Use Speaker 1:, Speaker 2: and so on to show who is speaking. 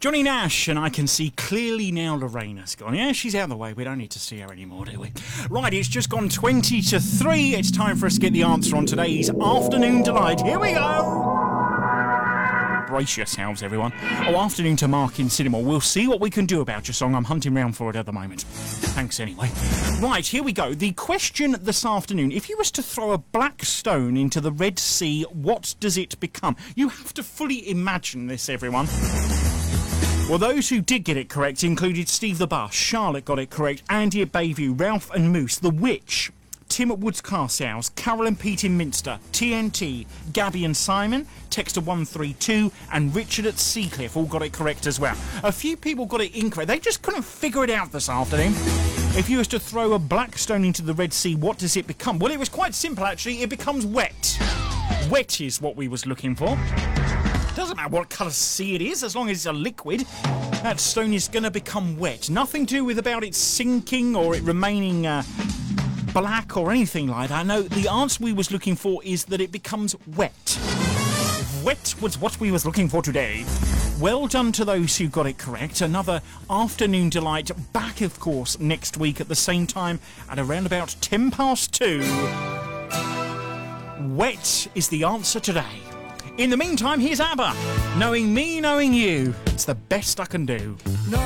Speaker 1: Johnny Nash, and I can see clearly now Lorena's gone. Yeah, she's out of the way. We don't need to see her anymore, do we? Right, it's just gone 20 to 3. It's time for us to get the answer on today's Afternoon Delight. Here we go! Brace yourselves, everyone. Oh, afternoon to Mark in cinema. We'll see what we can do about your song. I'm hunting round for it at the moment. Thanks anyway. Right, here we go. The question this afternoon. If you was to throw a black stone into the Red Sea, what does it become? You have to fully imagine this, everyone. Well, those who did get it correct included Steve the Bus, Charlotte got it correct, Andy at Bayview, Ralph and Moose, The Witch, Tim at Woods Carsales, Carol and Pete in Minster, TNT, Gabby and Simon, Texter 132, and Richard at Seacliff all got it correct as well. A few people got it incorrect. They just couldn't figure it out this afternoon. If you was to throw a black stone into the Red Sea, what does it become? Well, it was quite simple, actually. It becomes wet. Wet is what we was looking for. Doesn't matter what colour sea it is, as long as it's a liquid, that stone is going to become wet. Nothing to do with about it sinking or it remaining black or anything like that. No, the answer we was looking for is that it becomes wet. Wet was what we was looking for today. Well done to those who got it correct. Another Afternoon Delight back, of course, next week at the same time at around about 2:10. Wet is the answer today. In the meantime, here's ABBA. Knowing me, knowing you. It's the best I can do.